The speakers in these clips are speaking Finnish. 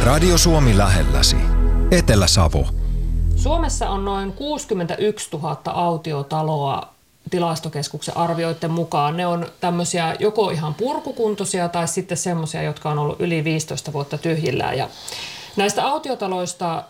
Radio Suomi lähelläsi. Etelä-Savo. Suomessa on noin 61 000 autiotaloa Tilastokeskuksen arvioiden mukaan. Ne on tämmöisiä joko ihan purkukuntoisia tai sitten semmoisia, jotka on ollut yli 15 vuotta tyhjillään. Ja näistä autiotaloista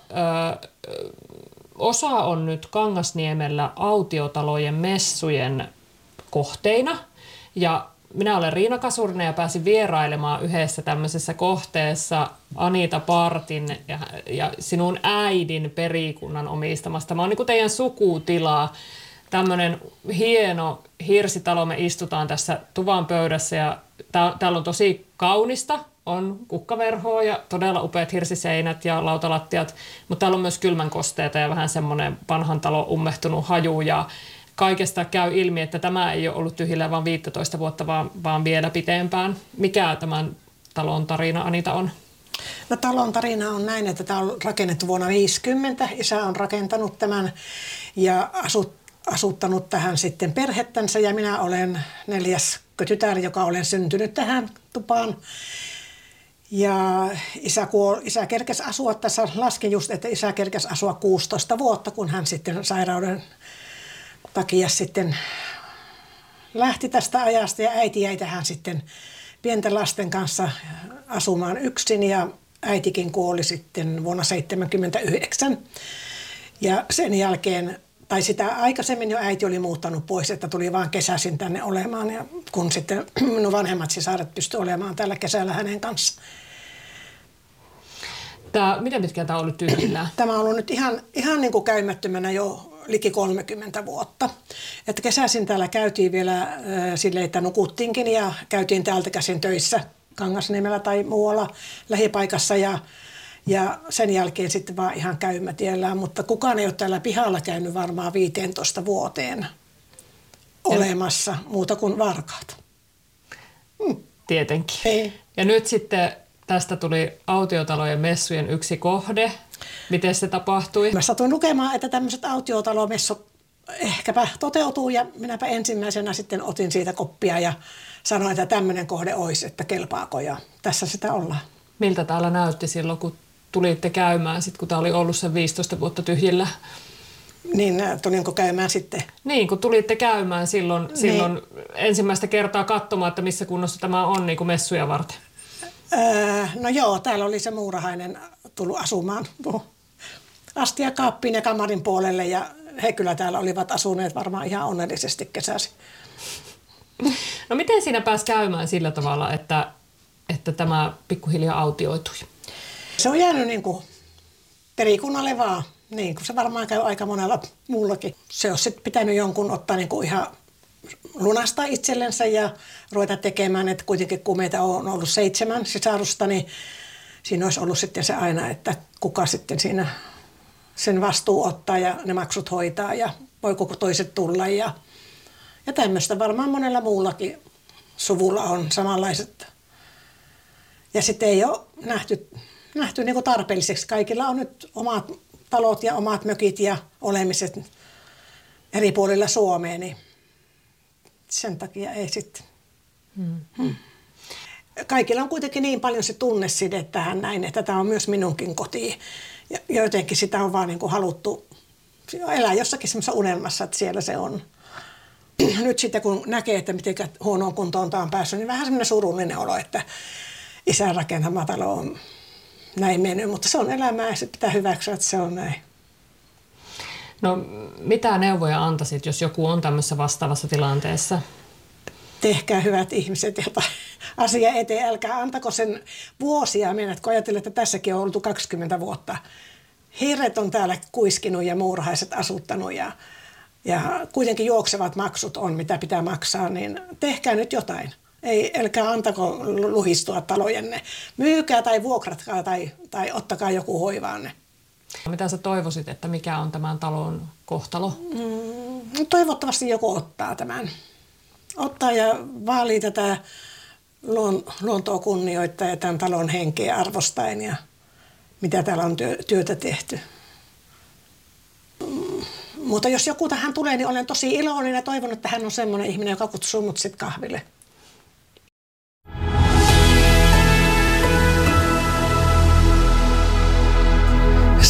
osa on nyt Kangasniemellä autiotalojen messujen kohteina. Ja minä olen Riina Kasurinen ja pääsin vierailemaan yhdessä tämmöisessä kohteessa Anita Partin ja sinun äidin perikunnan omistamasta. Mä oon niin kuin teidän sukutilaa. Tämmöinen hieno hirsitalo. Me istutaan tässä tuvan pöydässä ja täällä on tosi kaunista. On kukkaverhoa ja todella upeat hirsiseinät ja lautalattiat, mutta täällä on myös kylmänkosteita ja vähän semmoinen vanhan talon ummehtunut haju ja kaikesta käy ilmi, että tämä ei ole ollut tyhjillä vaan 15 vuotta, vaan vielä pitempään. Mikä tämän talon tarina, Anita, on? No, talon tarina on näin, että tämä on rakennettu vuonna 1950. Isä on rakentanut tämän ja asuttanut tähän sitten perhettänsä ja minä olen 4. tytär, joka olen syntynyt tähän tupaan. Ja isä kerkesi asua tässä, laskin just, että isä kerkesi asua 16 vuotta, kun hän sitten sairauden takia sitten lähti tästä ajasta ja äiti jäi tähän sitten pienten lasten kanssa asumaan yksin ja äitikin kuoli sitten vuonna 1979. Ja sen jälkeen, tai sitä aikaisemmin jo äiti oli muuttanut pois, että tuli vaan kesäisin tänne olemaan ja kun sitten minun vanhemmat sisaret pystyi olemaan tällä kesällä hänen kanssa. Miten pitkään tämä on ollut tyhjillään? Tämä on ollut nyt ihan niin kuin käymättömänä jo liki 30 vuotta. Että kesäisin täällä käytiin vielä silleen, että nukuttiinkin ja käytiin täältä käsin töissä Kangasniemellä tai muualla lähipaikassa ja sen jälkeen sitten vaan ihan käymätiellään. Mutta kukaan ei ole täällä pihalla käynyt varmaan 15 vuoteen olemassa muuta kuin varkaat. Tietenkin. Ei. Ja nyt sitten tästä tuli autiotalojen messujen yksi kohde. Miten se tapahtui? Mä satuin lukemaan, että tämmöiset autiotalomessut ehkäpä toteutuu ja minäpä ensimmäisenä sitten otin siitä koppia ja sanoin, että tämmöinen kohde olisi, että kelpaako ja tässä sitä ollaan. Miltä täällä näytti silloin, kun tulitte käymään, kun tämä oli ollut sen 15 vuotta tyhjillä? Niin, tulinko käymään sitten? Niin, kun tulitte käymään silloin ensimmäistä kertaa katsomaan, että missä kunnossa tämä on niin kuin messuja varten. No joo, täällä oli se muurahainen tullut asumaan astiakaappiin ja kamarin puolelle ja he kyllä täällä olivat asuneet varmaan ihan onnellisesti kesäsi. No miten siinä pääsi käymään sillä tavalla, että tämä pikkuhiljaa autioitui? Se on jäänyt niin kuin perikunnalle vaan, niin kuin se varmaan käy aika monella muullakin. Se olisi sitten pitänyt jonkun ottaa niin kuin ihan lunastaa itsellensä ja ruveta tekemään, että kuitenkin kun meitä on ollut 7 sisarusta, niin siinä olisi ollut sitten se aina, että kuka sitten siinä sen vastuu ottaa ja ne maksut hoitaa ja voiko toiset tulla ja tämmöistä varmaan monella muullakin suvulla on samanlaiset. Ja sitten ei ole nähty niin kuin tarpeelliseksi. Kaikilla on nyt omat talot ja omat mökit ja olemiset eri puolilla Suomea, niin sen takia ei sitten. Kaikilla on kuitenkin niin paljon se tunneside tähän näin, että tämä on myös minunkin koti. Ja jotenkin sitä on vaan niin kuin haluttu elää jossakin semmoisessa unelmassa, että siellä se on. Nyt sitten kun näkee, että miten huonoon kuntoon tämä on päässyt, niin vähän semmoinen surullinen olo, että isän rakentama talo on näin mennyt. Mutta se on elämää ja se pitää hyväksyä, että se on näin. No mitä neuvoja antaisit, jos joku on tämmöisessä vastaavassa tilanteessa? Tehkää hyvät ihmiset jotain asia eteen. Älkää antako sen vuosia mennä, kun ajattelee, että tässäkin on oltu 20 vuotta. Hirret on täällä kuiskinut ja muurahaiset asuttanut ja kuitenkin juoksevat maksut on, mitä pitää maksaa, niin tehkää nyt jotain. Älkää antako luhistua talojenne. Myykää tai vuokratkaa tai ottakaa joku hoivaanne. Mitä sä toivoisit, että mikä on tämän talon kohtalo? Toivottavasti joku ottaa tämän. Ottaa ja vaalii tätä luontoa kunnioittaa ja tämän talon henkeä arvostaen ja mitä täällä on työtä tehty. Mutta jos joku tähän tulee, niin olen tosi iloinen ja toivon, että hän on semmoinen ihminen, joka kutsuu mut sitten kahville.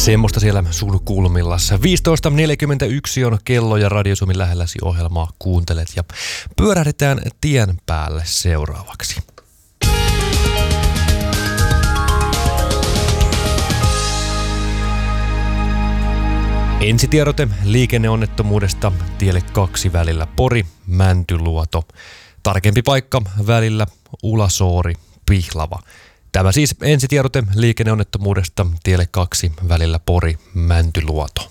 Semmoista siellä sun kulmillassa. 15.41 on kello ja Radio Suomi lähelläsi ohjelmaa kuuntelet ja pyörähdetään tien päälle seuraavaksi. Ensitiedote liikenneonnettomuudesta tielle 2 välillä Pori-Mäntyluoto. Tarkempi paikka välillä Ulasoori-Pihlava. Tämä siis ensitiedote liikenneonnettomuudesta tielle 2 välillä Pori-Mäntyluoto.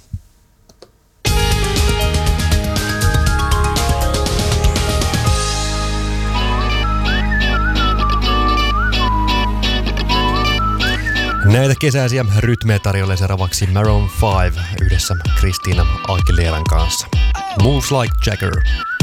Näitä kesäisiä rytmejä tarjolle seuraavaksi Maroon 5 yhdessä Christina Aguileran kanssa. Moves Like Jagger.